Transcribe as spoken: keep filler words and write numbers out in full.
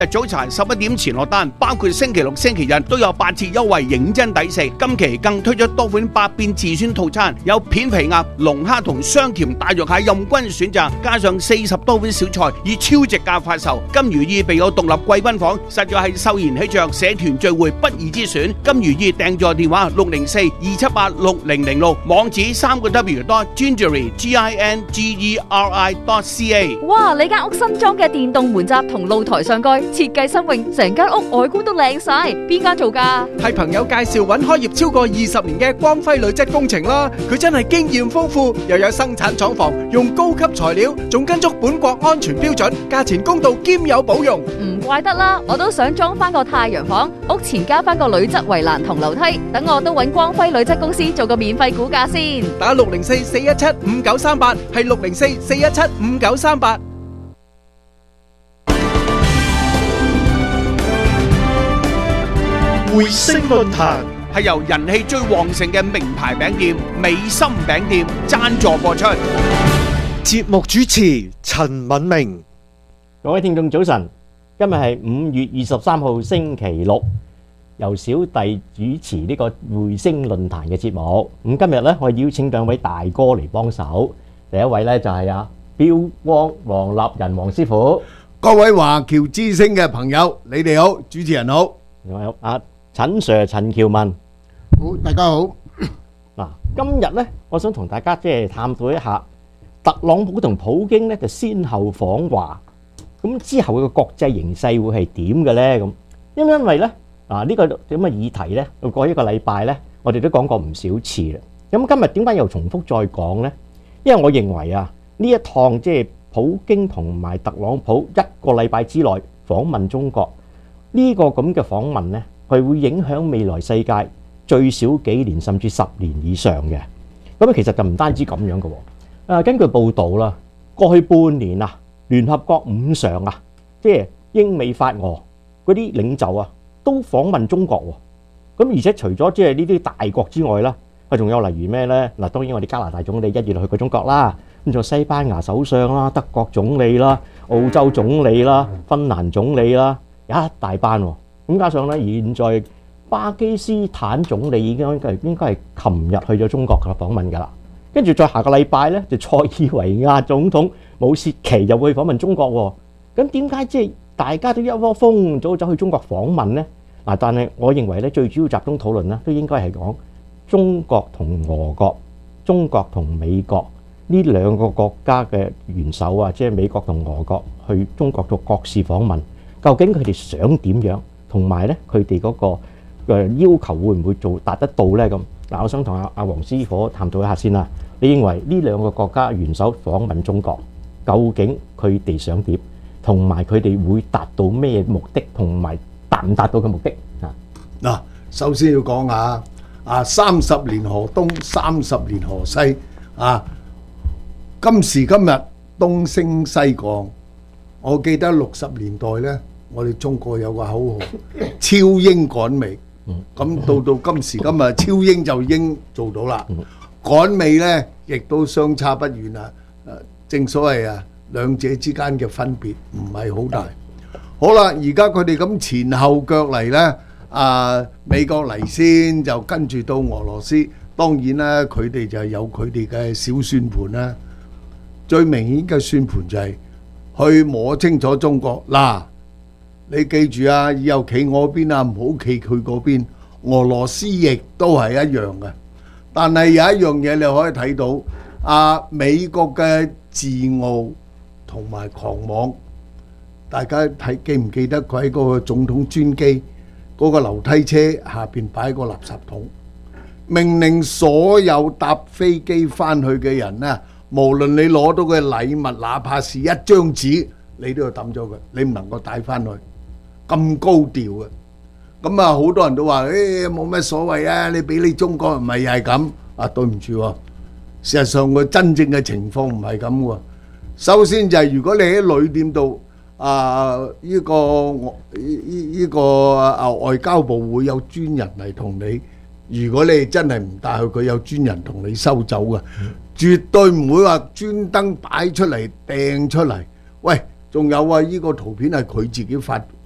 早茶十一點前落單，包括星期六、星期日都有八折優惠，認真抵食。今期更推出多款百變自選套餐，有片皮鴨、龍蝦同雙甜大肉蟹任君選擇，加上四十多款小菜，以超值價發售。金如意備有獨立貴賓房，實在係秀賢喜鵲社團聚會不二之選。金如意訂座電話六零四二七八六零零六，網址三個 W dot gingery G I N G E R I dot C A。 哇！你間屋新裝嘅電動門閘同露台上蓋設計新穎，成間屋外觀都靚晒，邊間做㗎？ 係朋友介紹揾開業超過二十年嘅光輝鋁質工程啦，佢真係經驗豐富，又有生產廠房，用高級材料，仲跟足本國安全標準，價錢公道兼有保用。 唔怪得啦，我都想裝翻個太陽房，屋前加翻個鋁質圍欄同樓梯，等我都揾光輝鋁質公司做個免費估價先。 打六零四四一七五九三八，係六零四四一七五九三八。 匯星論壇係由人氣最旺盛嘅名牌餅店美心餅店贊助播出。 節目主持陳敏明。 各位聽眾早晨，今日係五月二十三號星期六，由小弟主持呢個匯星論壇嘅節目。咁今日咧，我邀請兩位大哥嚟幫手。第一位咧就係阿標光黃立仁黃師傅。 各位華僑之聲嘅朋友，你哋好，主持人好。 仲有阿陳 Sir 陳喬文。 好，大家好。 嗱，今日咧，我想同大家即係探討一下特朗普同普京咧就先後訪華，咁之後嘅國際形勢會係點嘅咧？咁因因為咧啊呢個咁嘅議題咧，過一個禮拜咧，我哋都講過唔少次啦。咁今日點解又重複再講咧？因為我認為啊，呢一趟即係普京同埋特朗普一個禮拜之內訪問中國呢個咁嘅訪問咧，係會影響未來世界最少幾年甚至十年以上嘅。咁啊，其實就唔單止咁樣嘅喎。啊，根據報道啦，過去半年啊，聯合國五常啊，即係英美法俄嗰啲領袖啊，都訪問中國喎。咁而且除咗即係呢啲大國之外啦，啊仲有例如咩咧？嗱，當然我哋加拿大總理一月去過中國啦，咁仲有西班牙首相啦、德國總理啦、澳洲總理啦、芬蘭總理啦，有一大班喎。咁加上咧，現在巴基斯坦總理已經應該係應該係琴日去咗中國嘅訪問㗎啦。跟住再下個禮拜咧，就塞爾維亞總統武契奇又會訪問中國喎。咁點解即係大家都一窩蜂走走去中國訪問咧？嗱，但係我認為咧，最主要集中討論咧，都應該係講中國同俄國、中國同美國呢兩個國家嘅元首啊，即係美國同俄國去中國做國事訪問，究竟佢哋想點樣？同埋咧，佢哋嗰個嘅要求會唔會做達得到咧？咁嗱，我想同阿阿黃師傅探討一下先啦。你認為呢兩個國家元首訪問中國，究竟佢哋想點？同埋佢哋會達到咩目的？同埋達唔達到嘅目的？啊嗱，首先要講下啊，三十年河東，三十年河西啊。今時今日東升西降，我記得六十年代呢，我哋中國有個口號超英趕美，咁到到今時今日超英就已經做到啦，趕美呢亦都相差不遠啊。正所謂啊，兩者之間嘅分別唔係好大。好啦，而家佢哋咁前後腳嚟呢，啊美國嚟先，就跟住到俄羅斯，當然啦，佢哋就有佢哋嘅小算盤啦。最明顯嘅算盤就係去摸清楚中國嗱，你記住啊，以後企我邊啊，唔好企佢嗰邊。俄羅斯亦都係一樣嘅，但係有一樣嘢你可以睇到，啊美國嘅自傲同埋狂妄，大家睇記唔記得佢喺嗰個總統專機嗰個樓梯車下邊擺個垃圾桶，命令所有搭飛機翻去嘅人呢，無論你攞到嘅禮物，哪怕是一張紙，你都要抌咗佢，你唔能夠帶翻去，咁高調嘅。咁啊，好多人都話誒冇乜所謂啊，你俾你中國唔係又係咁啊？對唔住喎，事實上佢真正嘅情況唔係咁喎。首先就係如果你喺旅店度啊，呢個呢呢個啊外交部會有專人嚟同你，如果你真係唔帶去，佢有專人同你收走嘅，絕對唔會話專登擺出嚟掟出嚟。喂，仲有啊，呢個圖片係佢自己發